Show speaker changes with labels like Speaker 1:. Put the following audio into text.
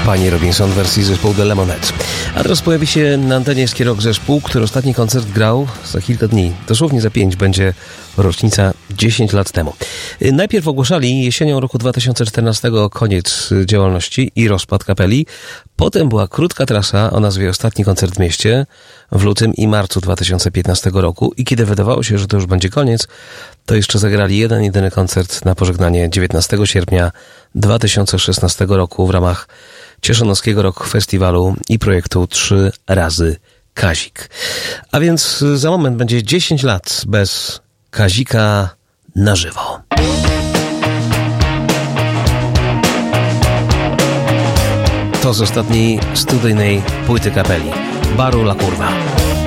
Speaker 1: Pani Robinson w wersji zespołu The Lemonheads. A teraz pojawi się na antenie Skierok zespół, który ostatni koncert grał za kilka dni. Dosłownie za 5 będzie rocznica 10 lat temu. Najpierw ogłaszali jesienią roku 2014 koniec działalności i rozpad kapeli. Potem była krótka trasa o nazwie Ostatni koncert w mieście w lutym i marcu 2015 roku. I kiedy wydawało się, że to już będzie koniec, to jeszcze zagrali jedyny koncert na pożegnanie 19 sierpnia 2016 roku w ramach Cieszonowskiego Rock Festiwalu i projektu 3 razy Kazik. A więc za moment będzie 10 lat bez Kazika na żywo. To z ostatniej studyjnej płyty kapeli Baru La Curva.